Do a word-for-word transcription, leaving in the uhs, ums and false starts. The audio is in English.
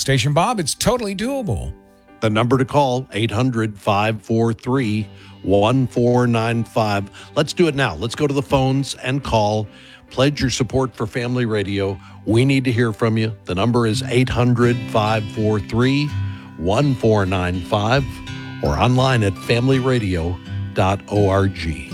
Station Bob, it's totally doable. The number to call, eight hundred, five four three, one four nine five. Let's do it now. Let's go to the phones and call. Pledge your support for Family Radio. We need to hear from you. The number is eight hundred, five four three, one four nine five or online at family radio dot org.